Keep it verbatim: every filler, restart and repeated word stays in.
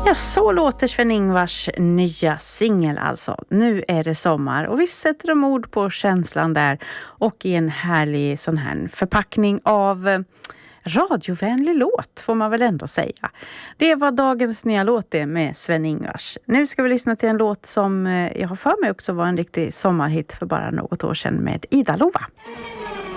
Ja, så låter Sven-Ingvars nya singel alltså. Nu är det sommar och vi sätter de ord på känslan där och i en härlig sån här förpackning av eh, radiovänlig låt får man väl ändå säga. Det var dagens nya låt det med Sven-Ingvars. Nu ska vi lyssna till en låt som eh, jag har för mig också var en riktig sommarhit för bara något år sedan med Ida Lova.